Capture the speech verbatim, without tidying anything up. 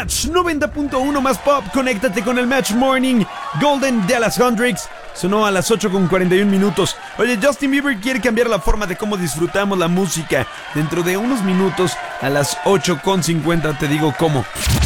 Match noventa punto uno más pop. Conéctate con el Match Morning. Golden Dallas Hendrix sonó a las ocho con cuarenta y un minutos. Oye, Justin Bieber quiere cambiar la forma de cómo disfrutamos la música. Dentro de unos minutos, a las ocho con cincuenta, te digo cómo.